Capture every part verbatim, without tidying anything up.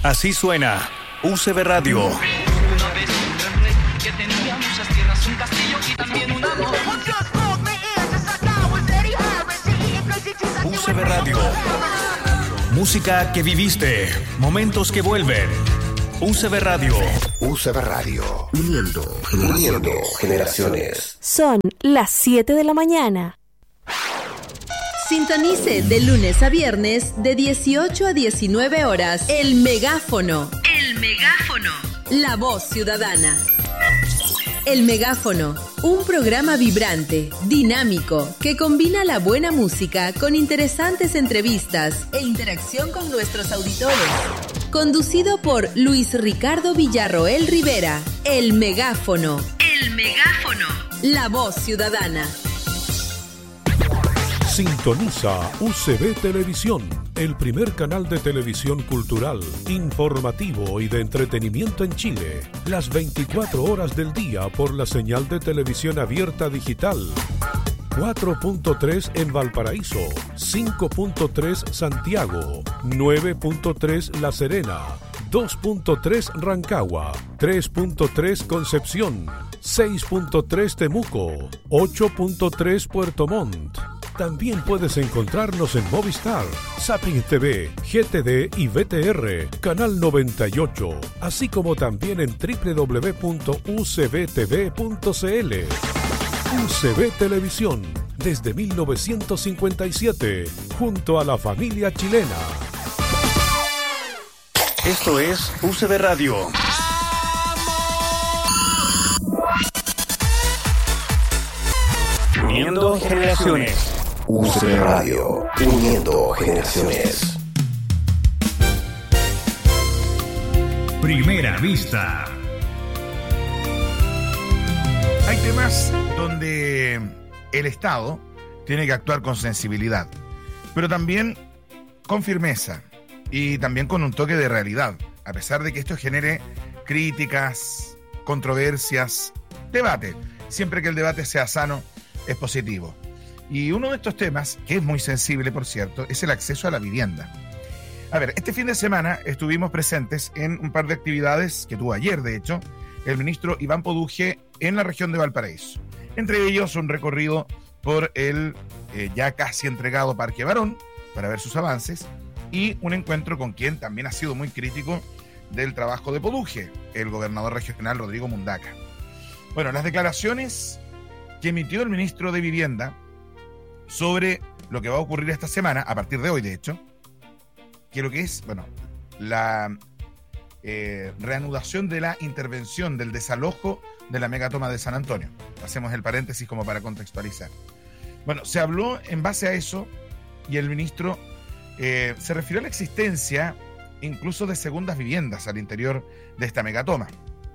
Así suena U C B Radio. U C B Radio. Música que viviste, momentos que vuelven. U C B Radio. U C B Radio. Uniendo, uniendo generaciones. Son las siete de la mañana. Sintonice de lunes a viernes de dieciocho a diecinueve horas. El Megáfono. El Megáfono. La voz ciudadana. El Megáfono. Un programa vibrante, dinámico, que combina la buena música con interesantes entrevistas e interacción con nuestros auditores. Conducido por Luis Ricardo Villarroel Rivera. El Megáfono. El Megáfono. La voz ciudadana. Sintoniza U C B Televisión, el primer canal de televisión cultural, informativo y de entretenimiento en Chile. Las veinticuatro horas del día por la señal de televisión abierta digital. cuatro punto tres en Valparaíso, cinco punto tres Santiago, nueve punto tres La Serena, dos punto tres Rancagua, tres punto tres Concepción, seis punto tres Temuco, ocho punto tres Puerto Montt. También puedes encontrarnos en Movistar, Zapping T V, G T D y V T R, Canal noventa y ocho, así como también en doble u doble u doble u punto u c b t v punto c l. U C B Televisión, desde mil novecientos cincuenta y siete, junto a la familia chilena. Esto es U C B Radio. Uniendo generaciones. U C B Radio, uniendo generaciones. Primera vista. Hay temas donde el Estado tiene que actuar con sensibilidad, pero también con firmeza y también con un toque de realidad, a pesar de que esto genere críticas, controversias, debate. Siempre que el debate sea sano, es positivo. Y uno de estos temas, que es muy sensible, por cierto, es el acceso a la vivienda. A ver, este fin de semana estuvimos presentes en un par de actividades que tuvo ayer, de hecho, el ministro Iván Poduje en la región de Valparaíso. Entre ellos, un recorrido por el eh, ya casi entregado Parque Barón, para ver sus avances, y un encuentro con quien también ha sido muy crítico del trabajo de Poduje, el gobernador regional Rodrigo Mundaca. Bueno, las declaraciones que emitió el ministro de Vivienda sobre lo que va a ocurrir esta semana, a partir de hoy de hecho, que lo que es, bueno, la eh, reanudación de la intervención del desalojo de la megatoma de San Antonio. Hacemos el paréntesis como para contextualizar. Bueno, se habló en base a eso y el ministro eh, se refirió a la existencia incluso de segundas viviendas al interior de esta megatoma.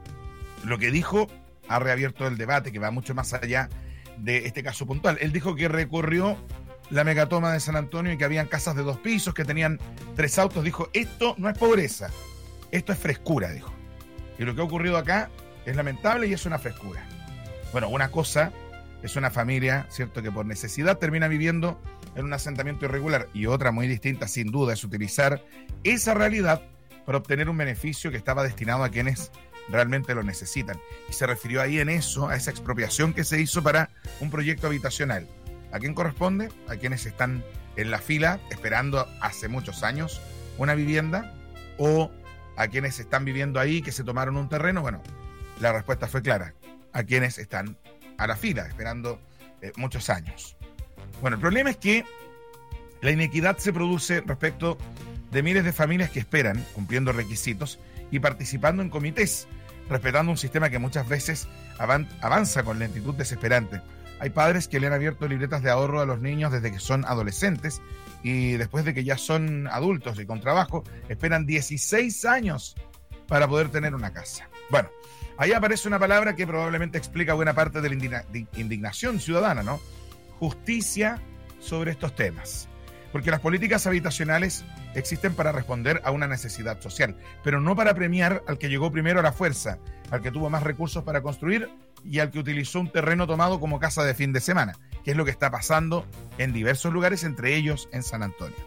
Lo que dijo ha reabierto el debate que va mucho más allá de este caso puntual. Él dijo que recorrió la megatoma de San Antonio y que habían casas de dos pisos que tenían tres autos. Dijo, esto no es pobreza, esto es frescura, dijo. Y lo que ha ocurrido acá es lamentable y es una frescura. Bueno, una cosa es una familia, ¿cierto?, que por necesidad termina viviendo en un asentamiento irregular, y otra muy distinta, sin duda, es utilizar esa realidad para obtener un beneficio que estaba destinado a quienes realmente lo necesitan. Y se refirió ahí en eso, a esa expropiación que se hizo para un proyecto habitacional. ¿A quién corresponde? A quienes están en la fila esperando hace muchos años una vivienda, o a quienes están viviendo ahí que se tomaron un terreno. Bueno, la respuesta fue clara, a quienes están a la fila esperando eh, muchos años. Bueno, el problema es que la inequidad se produce respecto de miles de familias que esperan, cumpliendo requisitos y participando en comités, respetando un sistema que muchas veces avanza con lentitud desesperante. Hay padres que le han abierto libretas de ahorro a los niños desde que son adolescentes, y después de que ya son adultos y con trabajo, esperan dieciséis años para poder tener una casa. Bueno, ahí aparece una palabra que probablemente explica buena parte de la indigna- de indignación ciudadana, ¿no? Justicia sobre estos temas. Porque las políticas habitacionales existen para responder a una necesidad social, pero no para premiar al que llegó primero a la fuerza, al que tuvo más recursos para construir y al que utilizó un terreno tomado como casa de fin de semana, que es lo que está pasando en diversos lugares, entre ellos en San Antonio.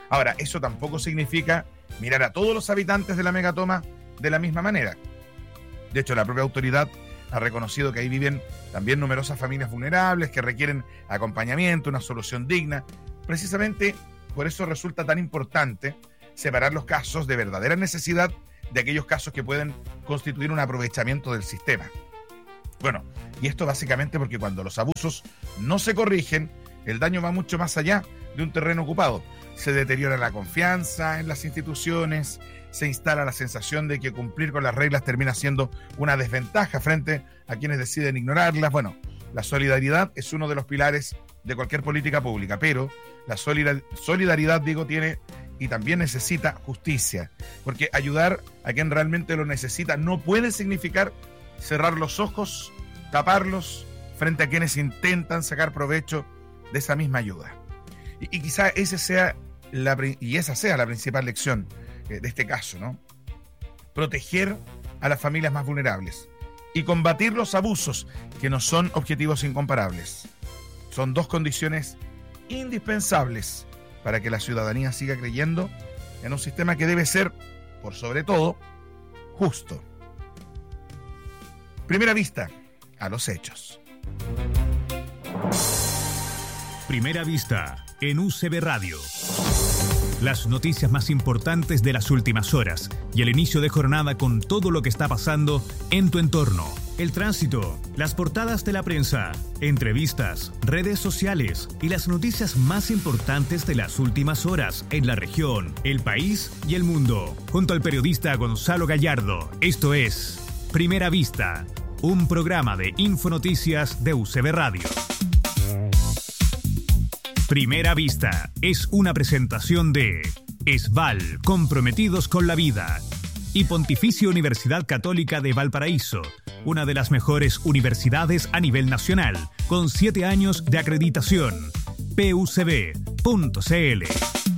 Ahora, eso tampoco significa mirar a todos los habitantes de la megatoma de la misma manera. De hecho, la propia autoridad ha reconocido que ahí viven también numerosas familias vulnerables que requieren acompañamiento, una solución digna. Precisamente por eso resulta tan importante separar los casos de verdadera necesidad de aquellos casos que pueden constituir un aprovechamiento del sistema. Bueno, y esto básicamente porque cuando los abusos no se corrigen, el daño va mucho más allá de un terreno ocupado. Se deteriora la confianza en las instituciones, se instala la sensación de que cumplir con las reglas termina siendo una desventaja frente a quienes deciden ignorarlas. Bueno, la solidaridad es uno de los pilares de cualquier política pública, pero la solidaridad, digo, tiene y también necesita justicia, porque ayudar a quien realmente lo necesita no puede significar cerrar los ojos, taparlos frente a quienes intentan sacar provecho de esa misma ayuda. Y, y quizá ese sea la, y esa sea la principal lección eh, de este caso, ¿no? Proteger a las familias más vulnerables y combatir los abusos, que no son objetivos incomparables. Son dos condiciones indispensables para que la ciudadanía siga creyendo en un sistema que debe ser, por sobre todo, justo. Primera vista a los hechos. Primera vista en U C B Radio. Las noticias más importantes de las últimas horas y el inicio de jornada con todo lo que está pasando en tu entorno. El tránsito, las portadas de la prensa, entrevistas, redes sociales y las noticias más importantes de las últimas horas en la región, el país y el mundo. Junto al periodista Gonzalo Gallardo, esto es Primera Vista, un programa de Infonoticias de U C B Radio. Primera Vista es una presentación de ESVAL, comprometidos con la vida, y Pontificia Universidad Católica de Valparaíso, una de las mejores universidades a nivel nacional, con siete años de acreditación. P U C B punto C L.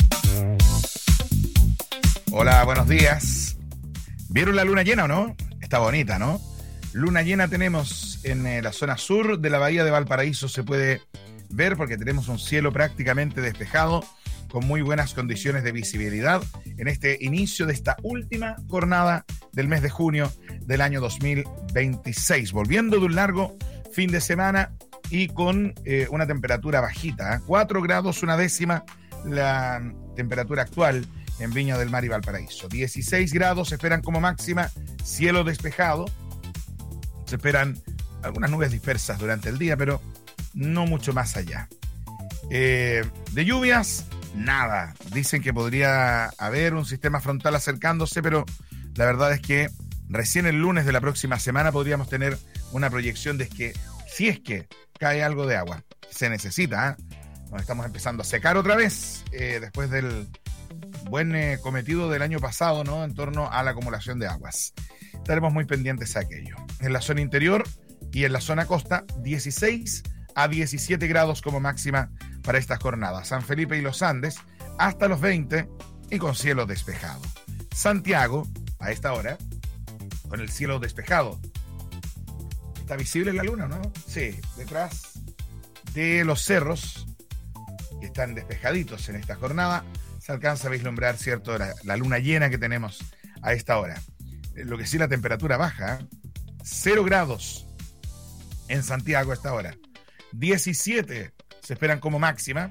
Hola, buenos días. ¿Vieron la luna llena o no? Está bonita, ¿no? Luna llena tenemos en eh, la zona sur de la bahía de Valparaíso, se puede ver porque tenemos un cielo prácticamente despejado con muy buenas condiciones de visibilidad en este inicio de esta última jornada del mes de junio del año dos mil veintiséis, volviendo de un largo fin de semana y con eh, una temperatura bajita, ¿eh? cuatro grados una décima la temperatura actual en Viña del Mar y Valparaíso. dieciséis grados se esperan como máxima, cielo despejado, se esperan algunas nubes dispersas durante el día, pero no mucho más allá. Eh, de lluvias, nada. Dicen que podría haber un sistema frontal acercándose, pero la verdad es que recién el lunes de la próxima semana podríamos tener una proyección de que, si es que cae algo de agua, se necesita, ¿eh? Nos estamos empezando a secar otra vez, eh, después del buen eh, cometido del año pasado, ¿no? En torno a la acumulación de aguas. Estaremos muy pendientes a aquello. En la zona interior y en la zona costa, dieciséis a diecisiete grados como máxima para esta jornada. San Felipe y los Andes hasta los veinte y con cielo despejado. Santiago, a esta hora, con el cielo despejado. ¿Está visible la luna, no? Sí, detrás de los cerros que están despejaditos en esta jornada, se alcanza a vislumbrar, ¿cierto?, la, la luna llena que tenemos a esta hora. Lo que sí, la temperatura baja, cero grados en Santiago a esta hora. diecisiete se esperan como máxima.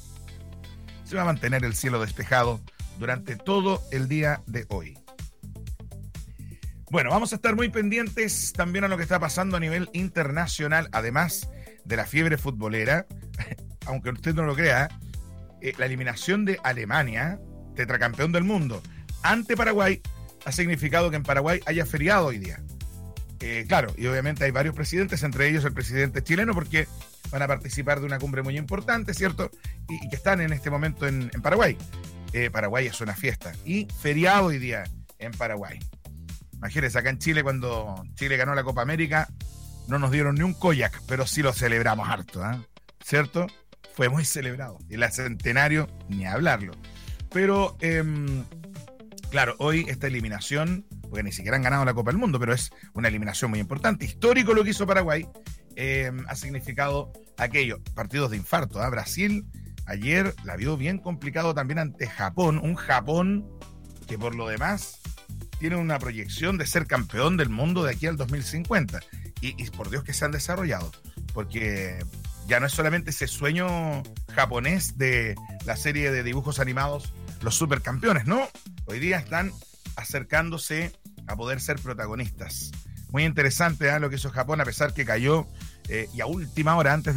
Se va a mantener el cielo despejado durante todo el día de hoy. Bueno, vamos a estar muy pendientes también a lo que está pasando a nivel internacional, además de la fiebre futbolera. Aunque usted no lo crea, eh, la eliminación de Alemania, tetracampeón del mundo, ante Paraguay, ha significado que en Paraguay haya feriado hoy día. Eh, claro, y obviamente hay varios presidentes, entre ellos el presidente chileno, porque van a participar de una cumbre muy importante, ¿cierto? Y, y que están en este momento en, en Paraguay. Eh, Paraguay es una fiesta. Y feriado hoy día en Paraguay. Imagínense, acá en Chile, cuando Chile ganó la Copa América, no nos dieron ni un koyak, pero sí lo celebramos harto, ¿eh? ¿Cierto? Fue muy celebrado. Y el centenario, ni hablarlo. Pero, eh, claro, hoy esta eliminación, porque ni siquiera han ganado la Copa del Mundo, pero es una eliminación muy importante. Histórico lo que hizo Paraguay, eh, ha significado aquello, partidos de infarto, ¿eh? Brasil ayer la vio bien complicado también ante Japón, un Japón que por lo demás tiene una proyección de ser campeón del mundo de aquí al dos mil cincuenta. Y, y por Dios que se han desarrollado, porque ya no es solamente ese sueño japonés de la serie de dibujos animados Los Supercampeones, no, hoy día están acercándose a poder ser protagonistas. Muy interesante, ¿eh?, lo que hizo Japón, a pesar que cayó eh, y a última hora antes de